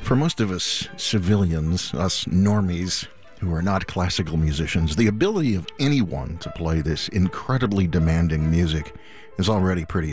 For most of us civilians, us normies who are not classical musicians, the ability of anyone to play this incredibly demanding music is already pretty